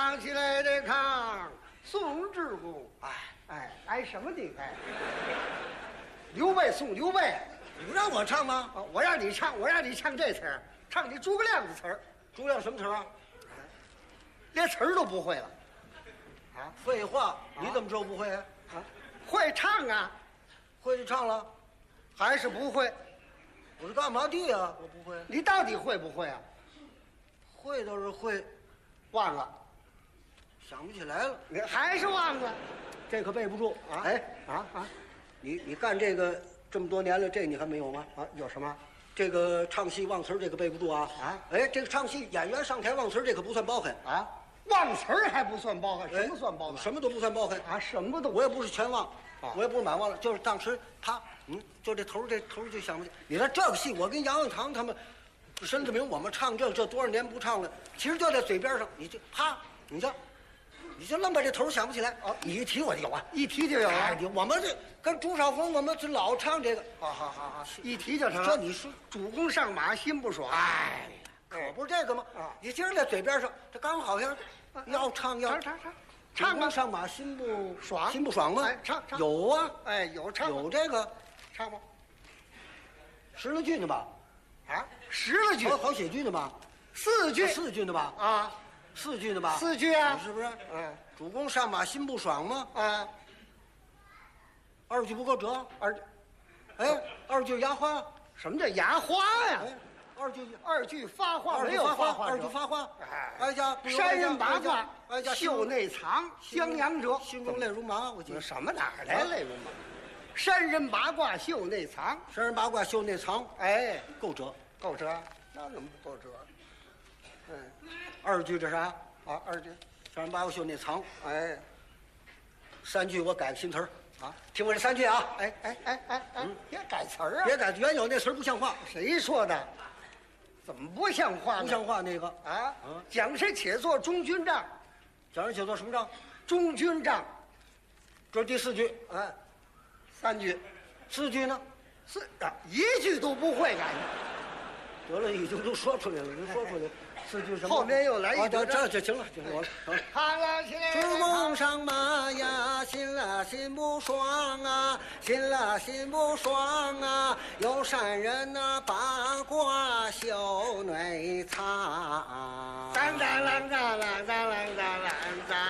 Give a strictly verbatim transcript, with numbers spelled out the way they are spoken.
扛起来的扛，宋之公。哎哎，挨什么的挨？刘备送刘备， 你不让我唱吗？ 啊，我让你唱，我让你唱这词儿，唱你诸葛亮的词儿， 诸葛亮什么词儿啊？ 连词儿都不会了。 啊，废话，你怎么知道不会啊？ 啊，会唱啊， 会就唱了， 还是不会？ 我是干嘛的呀？我不会。 你到底会不会啊？ 会倒是会， 忘了， 想不起来了。 你还是忘了这可背不住啊？ 哎啊啊你你干这个这么多年了，这你还没有吗？ 啊！有什么？ 这个唱戏忘词儿这个背不住啊啊！ 哎，这个唱戏演员上台忘词儿这可不算包涵啊！忘词儿还不算包涵，什么算包涵？ 什么都不算包涵啊！什么都我也不是全忘， 啊我也不是满忘了，就是当时他嗯，就这头儿这头儿就想不起。你说这个戏，我跟杨永堂他们，申志明我们唱这这多少年不唱了，其实就在嘴边上，你就啪，你就。你就愣把这头儿想不起来啊！你一提我就有啊， 一提就有啊！ 哎，我们这跟朱少峰，我们就老唱这个。 好好好好，一提就成。 这你说主公上马心不爽， 哎，可不是这个吗？ 啊， 你今儿在嘴边上，这刚好像要唱要唱唱唱， 唱唱吧， 上马心不爽， 心不爽吗？ 哎，唱唱有啊， 哎，有唱有这个唱吗？ 十来句呢吧？ 啊，十来句， 好好写句呢吧？ 四句， 四句呢吧？ 啊， 四句呢吧？ 四句啊， 是不是？ 嗯， 主公上马心不爽吗？ 啊， 二句不够折， 二， 哎，二句牙花， 什么叫牙花呀？ 哎，二句二句发话， 二没有句发花， 话， 二句发花， 哎， 哀家山人八卦， 哀家袖内藏，襄阳者， 心中泪如麻。我记得什么哪儿来泪如麻？山人八卦袖内藏， 山人八卦袖内藏， 哎， 够折。 够折？那怎么不够折？嗯， 二句这啥？ 啊，二句， 山人八卦袖内藏。 哎， 三句我改个新词儿啊，听我这三句啊， 哎哎哎哎哎，别改词儿啊！ 别改原有那词儿不像话， 谁说的？怎么不像话呢？ 不像话那个。 啊！ 嗯讲是且做中军帐， 讲人写作什么账？ 中军帐， 这是第四句， 哎，三句， 四句呢？ 四啊，一句都不会改。 得了，已经都说出来了，都说出来了。四句什么？ 后面又来一啊， 段这这就行了，行了，我成了。 看了起来， 主公上马呀，心了心不爽啊，心了心不爽啊，有山人呐、八卦袖内藏。 当当啷当啷当啷当啷当。